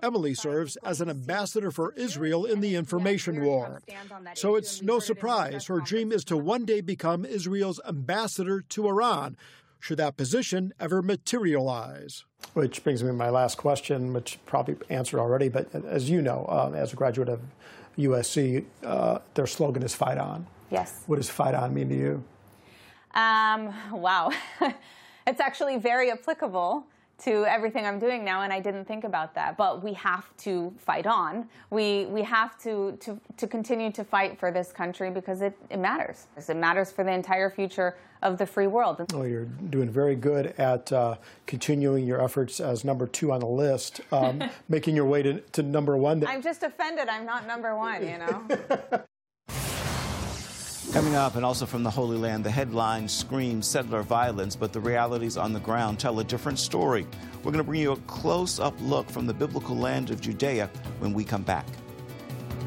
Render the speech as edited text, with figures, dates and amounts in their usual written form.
Emily serves as an ambassador for Israel in the information war. So it's no surprise her dream is to one day become Israel's ambassador to Iran, should that position ever materialize. Which brings me to my last question, which probably answered already, but as you know, as a graduate of USC, their slogan is Fight On. Yes. What does Fight On mean to you? Wow. It's actually very applicable to everything I'm doing now, and I didn't think about that. But we have to fight on. We have to continue to fight for this country because it matters. It matters for the entire future of the free world. Oh, you're doing very good at continuing your efforts as number 2 on the list, making your way to number 1. I'm just offended I'm not number 1, you know. Coming up, and also from the Holy Land, the headlines scream settler violence, but the realities on the ground tell a different story. We're going to bring you a close-up look from the biblical land of Judea when we come back.